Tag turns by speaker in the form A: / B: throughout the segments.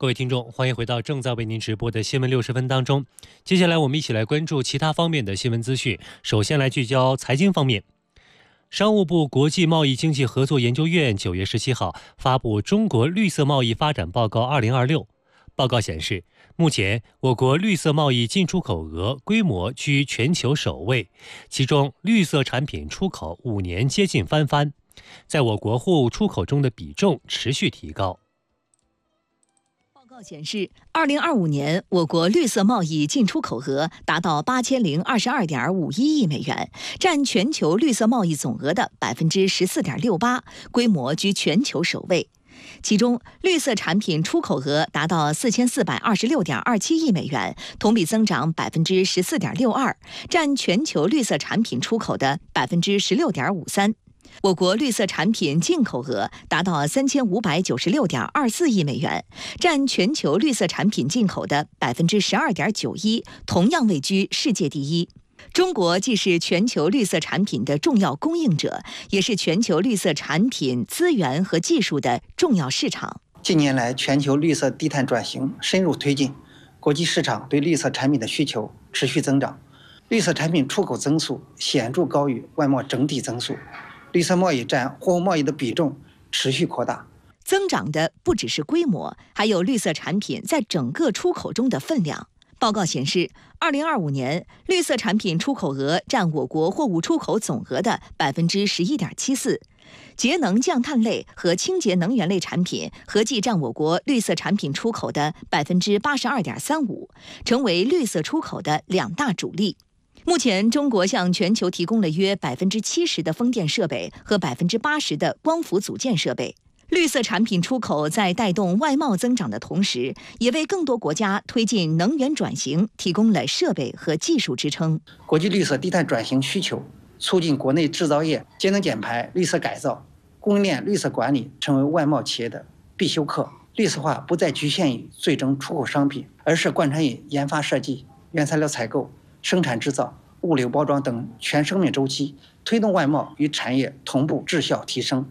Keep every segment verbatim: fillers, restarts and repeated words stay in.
A: 各位听众，欢迎回到正在为您直播的新闻六十分当中。接下来我们一起来关注其他方面的新闻资讯。首先来聚焦财经方面。商务部国际贸易经济合作研究院九月十七号发布《中国绿色贸易发展报告二零二六》。报告显示，目前我国绿色贸易进出口额规模居全球首位，其中绿色产品出口五年接近翻番，在我国货物出口中的比重持续提高。
B: 报告显示，二零二五年我国绿色贸易进出口额达到八千零二十二点五一亿美元，占全球绿色贸易总额的百分之十四点六八，规模居全球首位。其中，绿色产品出口额达到四千四百二十六点二七亿美元，同比增长百分之十四点六二，占全球绿色产品出口的百分之十六点五三。我国绿色产品进口额达到三千五百九十六点二四亿美元，占全球绿色产品进口的百分之十二点九一，同样位居世界第一。中国既是全球绿色产品的重要供应者，也是全球绿色产品资源和技术的重要市场。
C: 近年来，全球绿色低碳转型深入推进，国际市场对绿色产品的需求持续增长，绿色产品出口增速显著高于外贸整体增速。绿色贸易占货物贸易的比重持续扩大，
B: 增长的不只是规模，还有绿色产品在整个出口中的分量。报告显示，二零二五年绿色产品出口额占我国货物出口总额的百分之十一点七四，节能降碳类和清洁能源类产品合计占我国绿色产品出口的百分之八十二点三五，成为绿色出口的两大主力。目前，中国向全球提供了约百分之七十的风电设备和百分之八十的光伏组件设备。绿色产品出口在带动外贸增长的同时，也为更多国家推进能源转型提供了设备和技术支撑。
C: 国际绿色低碳转型需求，促进国内制造业节能减排、绿色改造、供应链绿色管理成为外贸企业的必修课。绿色化不再局限于最终出口商品，而是贯穿于研发设计、原材料采购、生产制造、物流包装等全生命周期，推动外贸与产业同步质效提升。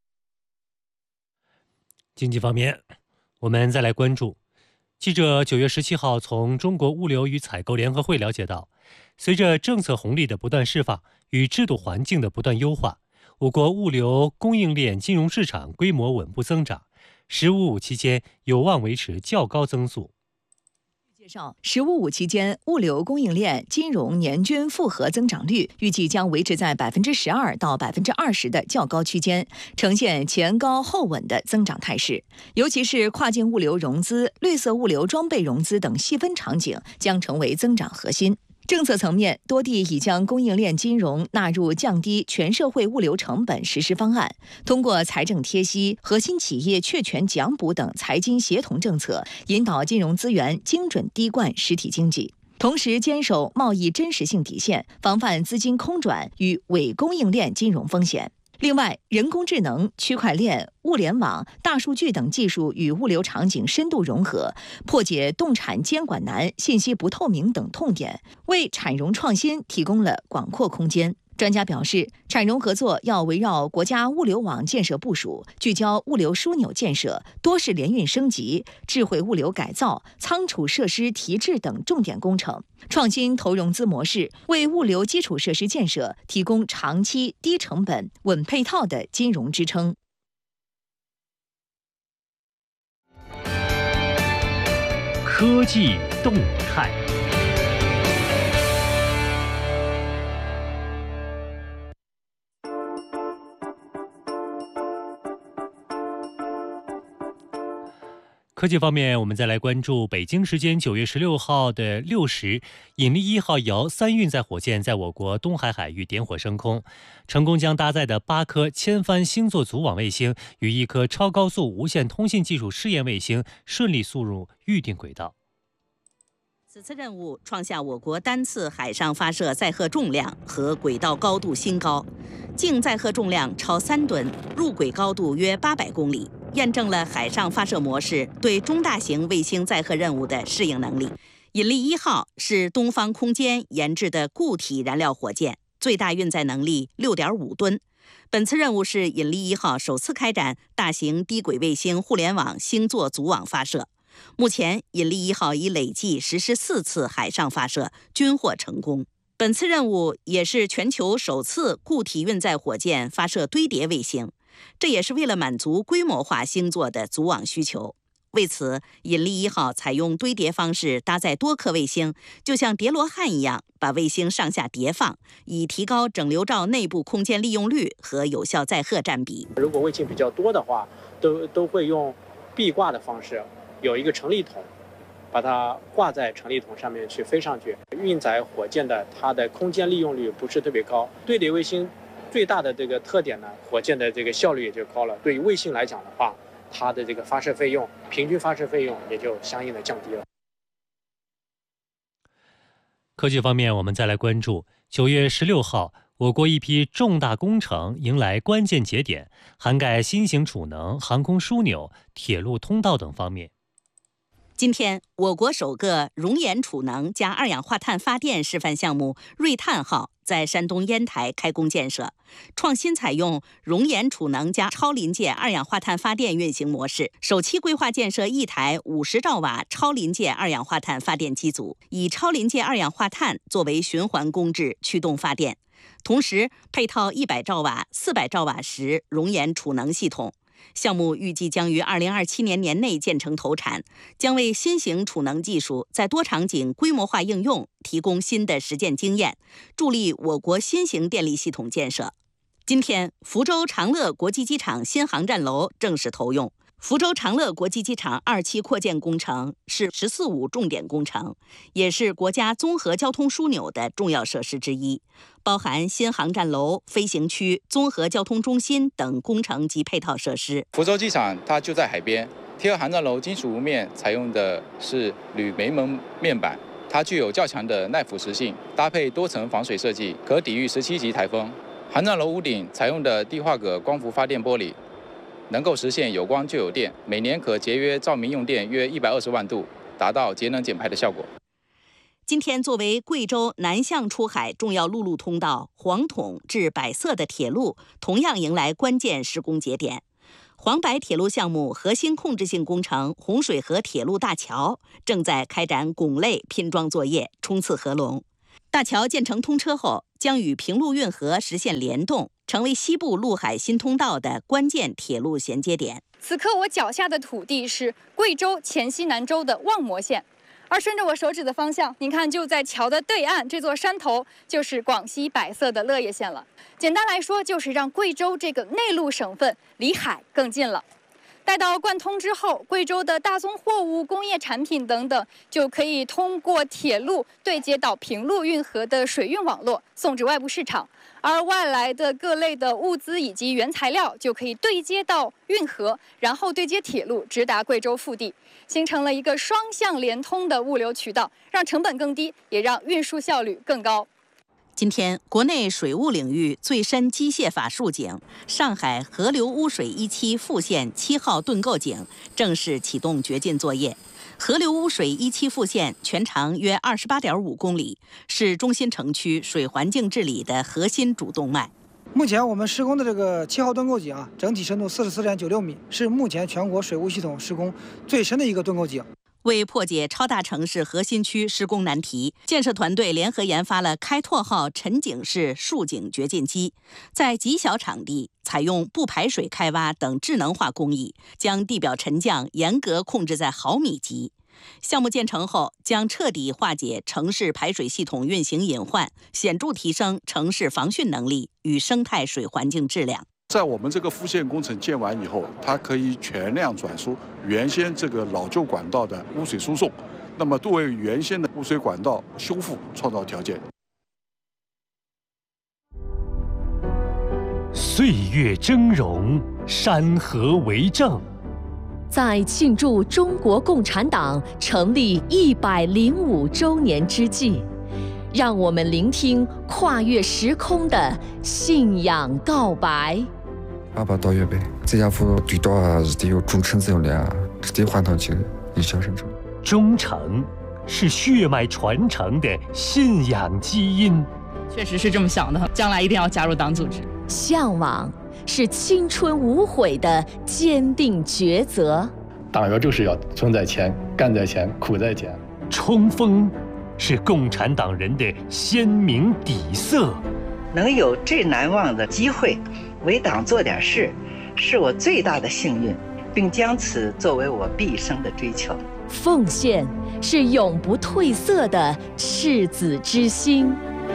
A: 经济方面，我们再来关注。记者九月十七号从中国物流与采购联合会了解到，随着政策红利的不断释放与制度环境的不断优化，我国物流供应链金融市场规模稳步增长，十五五期间有望维持较高增速。
B: 介绍，十五五期间，物流供应链金融年均复合增长率预计将维持在百分之十二到百分之二十的较高区间，呈现前高后稳的增长态势。尤其是跨境物流融资、绿色物流装备融资等细分场景将成为增长核心。政策层面，多地已将供应链金融纳入降低全社会物流成本实施方案，通过财政贴息、核心企业确权奖补等财经协同政策，引导金融资源精准滴灌实体经济。同时坚守贸易真实性底线，防范资金空转与伪供应链金融风险。另外，人工智能、区块链、物联网、大数据等技术与物流场景深度融合，破解动产监管难、信息不透明等痛点，为产融创新提供了广阔空间。专家表示，产融合作要围绕国家物流网建设部署，聚焦物流枢纽建设、多式联运升级、智慧物流改造、仓储设施提质等重点工程，创新投融资模式，为物流基础设施建设提供长期、低成本、稳配套的金融支撑。
D: 科技动态。
A: 科技方面，我们再来关注北京时间九月十六号的六时，引力一号遥三运载火箭在我国东海海域点火升空，成功将搭载的八颗千帆星座组网卫星与一颗超高速无线通信技术试验卫星顺利送入预定轨道。
E: 此次任务创下我国单次海上发射载荷重量和轨道高度新高，净载荷重量超三吨，入轨高度约八百公里。验证了海上发射模式对中大型卫星载荷任务的适应能力。引力一号是东方空间研制的固体燃料火箭，最大运载能力 六点五吨。本次任务是引力一号首次开展大型低轨卫星互联网星座组网发射， 目前，引力一号已累计实施四次海上发射，均获成功。本次任务也是全球首次固体运载火箭发射堆叠卫星，这也是为了满足规模化星座的组网需求。为此，引力一号采用堆叠方式搭载多颗卫星，就像叠罗汉一样，把卫星上下叠放，以提高整流罩内部空间利用率和有效载荷占比。
F: 如果卫星比较多的话，都都会用壁挂的方式，有一个成力筒，把它挂在成力筒上面去飞上去。运载火箭的它的空间利用率不是特别高，堆叠卫星最大的这个特点呢，火箭的这个效率也就高了。对于卫星来讲的话，它的这个发射费用，平均发射费用也就相应的降低了。
A: 科技方面，我们再来关注九月十六号，我国一批重大工程迎来关键节点，涵盖新型储能、航空枢纽、铁路通道等方面。
E: 今天，我国首个熔岩储能加二氧化碳发电示范项目“瑞碳号”在山东烟台开工建设，创新采用熔岩储能加超临界二氧化碳发电运行模式，首期规划建设一台五十兆瓦超临界二氧化碳发电机组，以超临界二氧化碳作为循环工质驱动发电，同时配套一百兆瓦、四百兆瓦时熔岩储能系统。项目预计将于二零二七年年内建成投产，将为新型储能技术在多场景规模化应用提供新的实践经验，助力我国新型电力系统建设。今天，福州长乐国际机场新航站楼正式投用。福州长乐国际机场二期扩建工程是“十四五”重点工程，也是国家综合交通枢纽的重要设施之一，包含新航站楼、飞行区、综合交通中心等工程及配套设施。
G: 福州机场它就在海边，贴合航站楼金属屋面采用的是铝煤门面板，它具有较强的耐腐蚀性，搭配多层防水设计，可抵御十七级台风。航站楼屋顶采用的地化铬光伏发电玻璃，能够实现有光就有电，每年可节约照明用电约一百二十万度，达到节能减排的效果。
E: 今天，作为贵州南向出海重要陆路通道黄统至百色的铁路，同样迎来关键施工节点。黄白铁路项目核心控制性工程洪水河铁路大桥正在开展拱类拼装作业，冲刺合龙。大桥建成通车后，将与平陆运河实现联动，成为西部陆海新通道的关键铁路衔接点。
H: 此刻我脚下的土地是贵州黔西南州的望摩县，而顺着我手指的方向，您看就在桥的对岸，这座山头就是广西百色的乐业县了。简单来说，就是让贵州这个内陆省份离海更近了。待到贯通之后，贵州的大宗货物、工业产品等等，就可以通过铁路对接到平陆运河的水运网络，送至外部市场。而外来的各类的物资以及原材料，就可以对接到运河，然后对接铁路，直达贵州腹地，形成了一个双向连通的物流渠道，让成本更低，也让运输效率更高。
E: 今天，国内水务领域最深机械法竖井上海河流污水一期复线七号盾构井正式启动掘进作业。河流污水一期复线全长约二十八点五公里，是中心城区水环境治理的核心主动脉。
I: 目前我们施工的这个七号盾构井啊，整体深度四十四点九六米，是目前全国水务系统施工最深的一个盾构井。
E: 为破解超大城市核心区施工难题，建设团队联合研发了开拓号沉井式竖井掘进机，在极小场地采用不排水开挖等智能化工艺，将地表沉降严格控制在毫米级。项目建成后，将彻底化解城市排水系统运行隐患，显著提升城市防汛能力与生态水环境质量。
J: 在我们这个复线工程建完以后，它可以全量转输原先这个老旧管道的污水输送，那么都为原先的污水管道修复创造条件。
D: 岁月峥嵘，山河为证。
K: 在庆祝中国共产党成立一百零五周年之际，让我们聆听跨越时空的信仰告白。
L: 阿爸到月呗，这家伙最多还是得有忠诚这样的，得换上去一小生成。
D: 忠诚是血脉传承的信仰基因。
M: 确实是这么想的，将来一定要加入党组织。
K: 向往是青春无悔的坚定抉择。
N: 党员就是要存在前、干在前、苦在前。
D: 冲锋是共产党人的鲜明底色。
O: 能有这难忘的机会，为党做点事，是我最大的幸运，并将此作为我毕生的追求。
K: 奉献是永不褪色的赤子之心。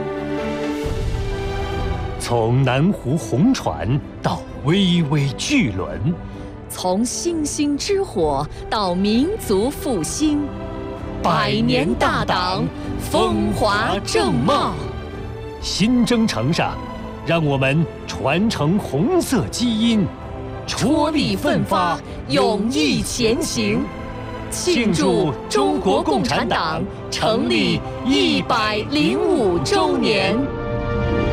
D: 从南湖红船到巍巍巨轮，
K: 从星星之火到民族复兴，百年大党风华正茂。
D: 新征程上，让我们传承红色基因，
K: 踔厉奋发，勇毅前行，庆祝中国共产党成立一百零五周年。